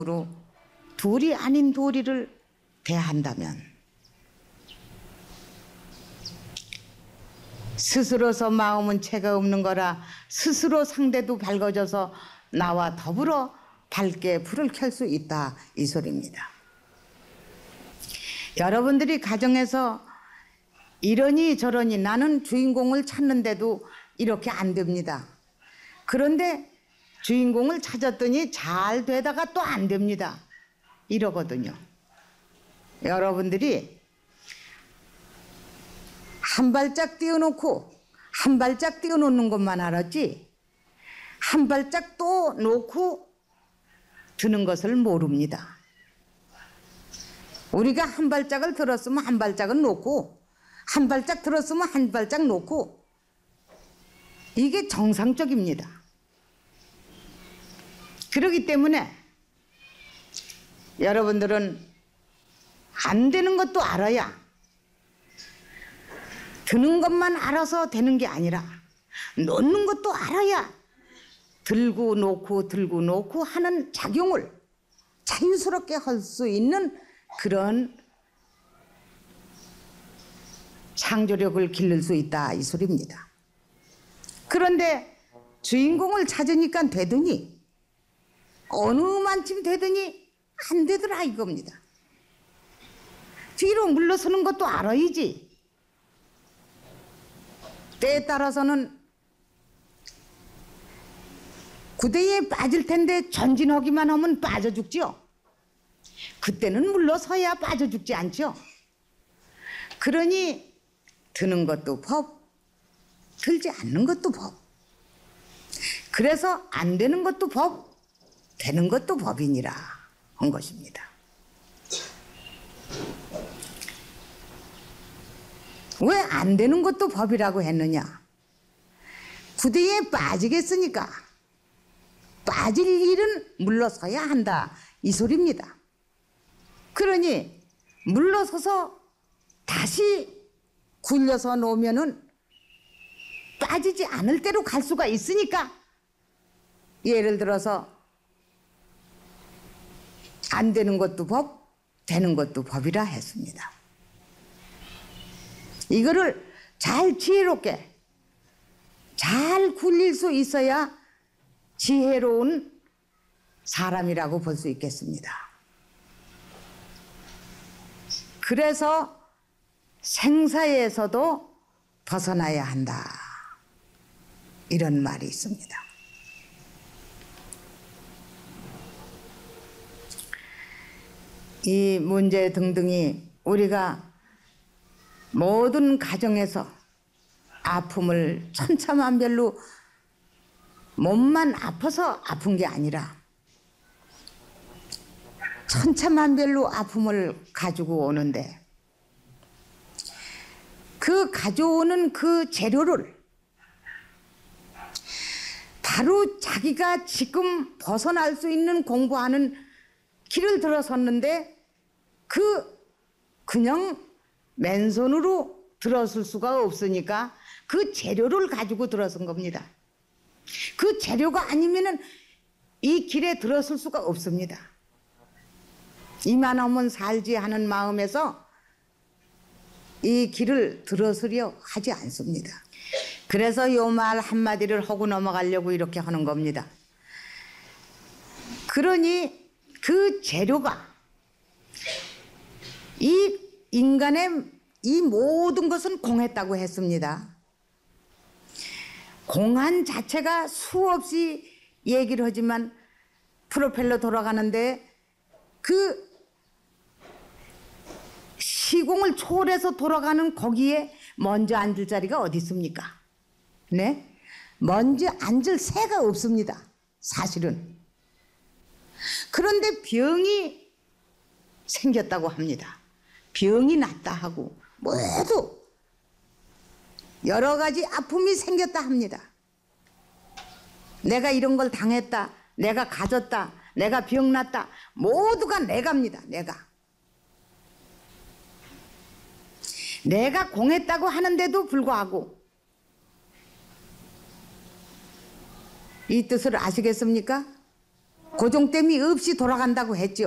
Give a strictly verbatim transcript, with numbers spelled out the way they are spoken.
으로 둘이 아닌 도리를 대한다면 스스로서 마음은 채가 없는 거라 스스로 상대도 밝아져서 나와 더불어 밝게 불을 켤 수 있다, 이 소리입니다. 여러분들이 가정에서 이러니 저러니 나는 주인공을 찾는데도 이렇게 안 됩니다. 그런데 주인공을 찾았더니 잘 되다가 또 안 됩니다. 이러거든요. 여러분들이 한 발짝 띄워놓고 한 발짝 띄워놓는 것만 알았지 한 발짝 또 놓고 드는 것을 모릅니다. 우리가 한 발짝을 들었으면 한 발짝은 놓고 한 발짝 들었으면 한 발짝 놓고 이게 정상적입니다. 그렇기 때문에 여러분들은 안 되는 것도 알아야 드는 것만 알아서 되는 게 아니라 놓는 것도 알아야 들고 놓고 들고 놓고 하는 작용을 자유스럽게 할 수 있는 그런 창조력을 기를 수 있다, 이 소리입니다. 그런데 주인공을 찾으니까 되더니 어느 만큼 되더니 안 되더라, 이겁니다. 뒤로 물러서는 것도 알아야지. 때에 따라서는 구덩이에 빠질 텐데 전진하기만 하면 빠져 죽지요. 그때는 물러서야 빠져 죽지 않죠. 그러니 드는 것도 법, 들지 않는 것도 법. 그래서 안 되는 것도 법, 되는 것도 법이니라 한 것입니다. 왜 안 되는 것도 법이라고 했느냐? 구덩이에 빠지겠으니까 빠질 일은 물러서야 한다, 이 소리입니다. 그러니 물러서서 다시 굴려서 놓으면은 빠지지 않을 대로 갈 수가 있으니까 예를 들어서 안 되는 것도 법, 되는 것도 법이라 했습니다. 이거를 잘 지혜롭게 잘 굴릴 수 있어야 지혜로운 사람이라고 볼 수 있겠습니다. 그래서 생사에서도 벗어나야 한다, 이런 말이 있습니다. 이 문제 등등이 우리가 모든 가정에서 아픔을 천차만별로 몸만 아파서 아픈 게 아니라 천차만별로 아픔을 가지고 오는데 그 가져오는 그 재료를 바로 자기가 지금 벗어날 수 있는 공부하는 길을 들어섰는데 그 그냥 맨손으로 들어설 수가 없으니까 그 재료를 가지고 들어선 겁니다. 그 재료가 아니면은 이 길에 들어설 수가 없습니다. 이만하면 살지 하는 마음에서 이 길을 들어서려 하지 않습니다. 그래서 요 말 한마디를 하고 넘어가려고 이렇게 하는 겁니다. 그러니 그 재료가 이 인간의 이 모든 것은 공했다고 했습니다. 공한 자체가 수없이 얘기를 하지만 프로펠러 돌아가는데 그 시공을 초월해서 돌아가는 거기에 먼저 앉을 자리가 어디 있습니까? 네? 먼저 앉을 새가 없습니다, 사실은. 그런데 병이 생겼다고 합니다. 병이 났다 하고 모두 여러 가지 아픔이 생겼다 합니다. 내가 이런 걸 당했다, 내가 가졌다, 내가 병났다, 모두가 내가입니다. 내가 내가 공했다고 하는데도 불구하고 이 뜻을 아시겠습니까? 고정됨이 없이 돌아간다고 했죠.